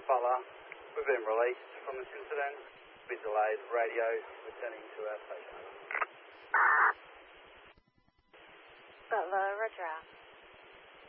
Butler. We've been released from this incident. Bit delayed. Radio returning to our station. Butler, roger out.